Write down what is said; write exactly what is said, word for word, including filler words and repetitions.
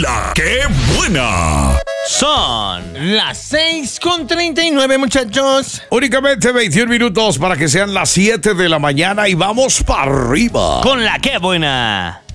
La ¡Qué buena! Son las seis con treinta y nueve, muchachos. Únicamente veintiún minutos para que sean las siete de la mañana y vamos para arriba. Con la ¡Qué buena!